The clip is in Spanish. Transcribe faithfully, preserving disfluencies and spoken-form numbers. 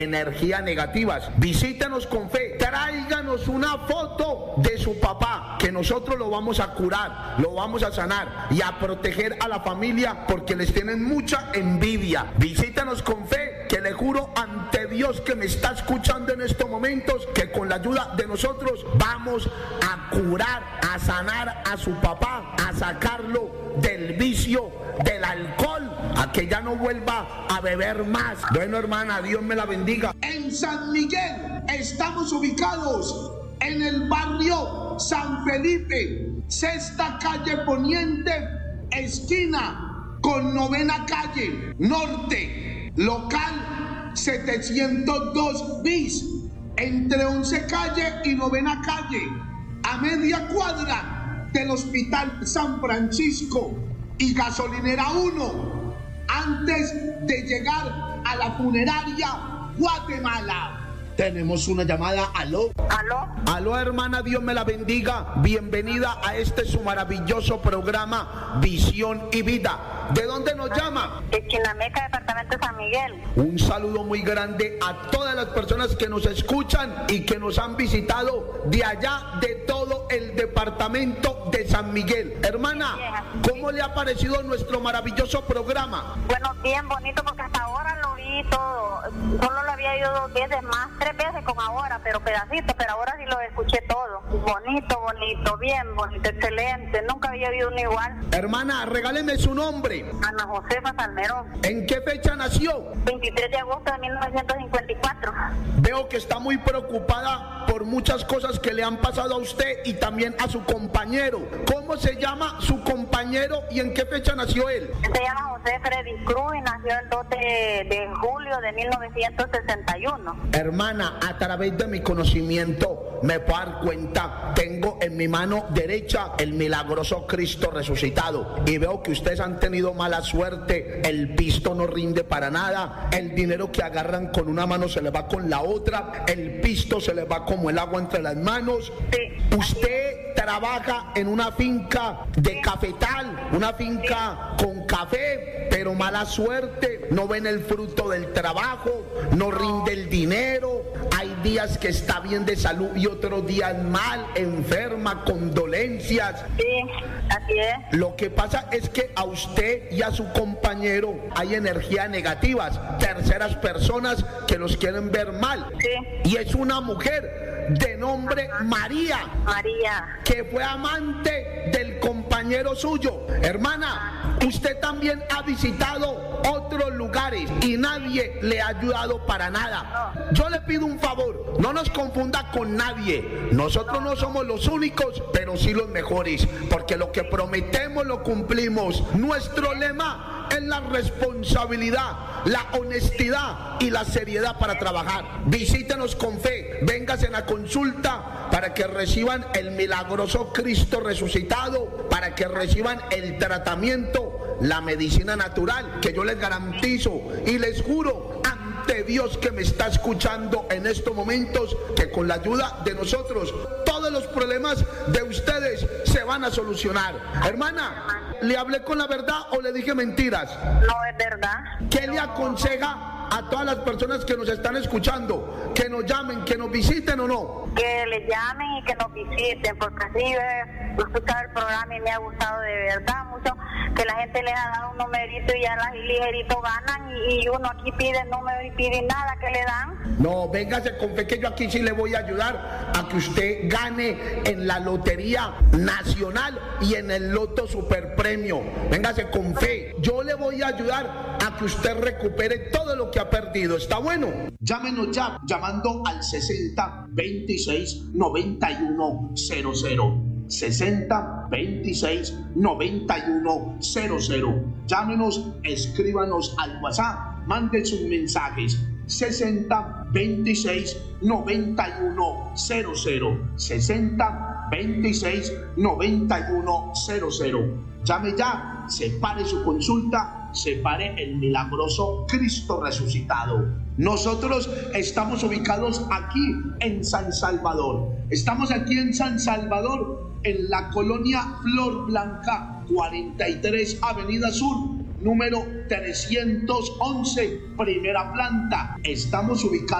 energías negativas. Visítenos con fe, tráiganos una foto de su papá, que nosotros lo vamos a curar, lo vamos a sanar y a proteger a la familia, porque les tienen mucha envidia. Visítenos con fe, que le juro ante Dios que me está escuchando en estos momentos, que con la ayuda de nosotros vamos a curar, a sanar a su papá, a sacarlo del vicio del alcohol, a que ya no vuelva a beber más. Bueno, hermana, Dios me la bendiga. En San Miguel estamos ubicados en el barrio San Felipe, sexta calle poniente, esquina con novena calle norte, local setecientos dos bis, entre once calle y novena calle, a media cuadra del Hospital San Francisco y gasolinera uno, antes de llegar a la funeraria Guatemala. Tenemos una llamada. Aló. Aló. Aló, hermana, Dios me la bendiga. Bienvenida a este su maravilloso programa Visión y Vida. ¿De dónde nos llama? De Chinameca, departamento de San Miguel. Un saludo muy grande a todas las personas que nos escuchan y que nos han visitado de allá, de todo el departamento de San Miguel. Hermana, ¿cómo le ha parecido nuestro maravilloso programa? Bueno, bien bonito, porque hasta ahora lo vi todo. Solo lo había oído dos veces más, tres veces con ahora, pero pedacitos, pero ahora sí lo escuché todo. Bonito, bonito, bien bonito, excelente. Nunca había oído uno igual. Hermana, regáleme su nombre. Ana Josefa Salmerón. ¿En qué fecha nació? veintitrés de agosto de mil novecientos cincuenta y cuatro. Veo que está muy preocupada por muchas cosas que le han pasado a usted y también a su compañero. ¿Cómo se llama su compañero y en qué fecha nació él? Se llama José Freddy Cruz y nació el dos de julio de mil novecientos sesenta y uno. Hermana, a través de mi conocimiento me puedo dar cuenta, tengo en mi mano derecha el milagroso Cristo resucitado y veo que ustedes han tenido mala suerte. El pisto no rinde para nada, el dinero que agarran con una mano se le va con la otra, el pisto se le va como el agua entre las manos. Sí. Usted trabaja en una finca de sí. cafetal, una finca sí. con café, pero mala suerte, no ven el fruto del trabajo, no rinde el dinero, hay días que está bien de salud y otros días mal, enferma, con dolencias. Sí, así es. Lo que pasa es que a usted y a su compañero hay energías negativas, terceras personas que los quieren ver mal. Sí. Y es una mujer de nombre Ajá. María. María. Que fue amante del compañero suyo. Hermana, usted también ha visitado otros lugares y nadie le ha ayudado para nada. No. Yo le pido un favor, no nos confunda con nadie. Nosotros no somos los únicos, pero sí los mejores, porque lo que prometemos lo cumplimos. Nuestro lema es la responsabilidad, la honestidad y la seriedad para trabajar. Visítenos con fe, véngase en la consulta para que reciban el milagroso Cristo resucitado, para que reciban el tratamiento, la medicina natural, que yo les garantizo y les juro ante Dios que me está escuchando en estos momentos, que con la ayuda de nosotros todos los problemas de ustedes se van a solucionar. Hermana, ¿le hablé con la verdad o le dije mentiras? No, es verdad. ¿Qué le aconseja a todas las personas que nos están escuchando? Que nos llamen, que nos visiten o no. Que le llamen y que nos visiten, porque así he escuchado el programa y me ha gustado de verdad mucho, que la gente les ha dado un numerito y ya las ligerito ganan y, y uno aquí pide el número y pide nada que le dan. No, véngase con fe que yo aquí sí le voy a ayudar a que usted gane en la Lotería Nacional y en el Loto Super Premio. Véngase con fe, yo le voy a ayudar a que usted recupere todo lo que ha perdido. ¿Está bueno? Llámenos ya, llamando al sesenta veintiséis noventa y uno cero cero. sesenta veintiséis noventa y uno cero cero. Llámenos, escríbanos al WhatsApp, manden sus mensajes. sesenta veintiséis noventa y uno cero cero. sesenta veintiséis noventa y uno cero cero. Llame ya, separe su consulta, separe el milagroso Cristo resucitado. Nosotros estamos ubicados aquí en San Salvador. Estamos aquí en San Salvador, en la colonia Flor Blanca, cuarenta y tres Avenida Sur, número trescientos once, primera planta. Estamos ubicados